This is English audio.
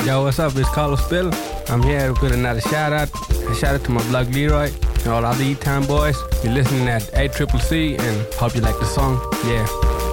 Yo, what's up? It's Carlos Bill. I'm here with another shout out. A shout out to my bloke Leroy and all other E-Town boys. You're listening at ACCC and hope you like the song. Yeah.